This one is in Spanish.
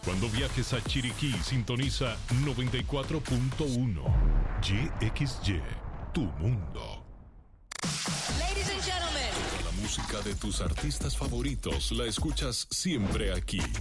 Cuando viajes a Chiriquí, sintoniza 94.1. YXY, tu mundo. Ladies and gentlemen. La música de tus artistas favoritos la escuchas siempre aquí,